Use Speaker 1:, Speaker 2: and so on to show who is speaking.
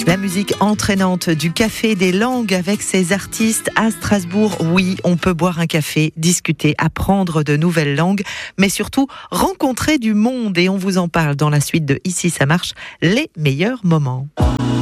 Speaker 1: La musique entraînante du Café des Langues avec ses artistes à Strasbourg. Oui, on peut boire un café, discuter, apprendre de nouvelles langues, mais surtout rencontrer du monde. Et on vous en parle dans la suite de Ici ça marche, les meilleurs moments.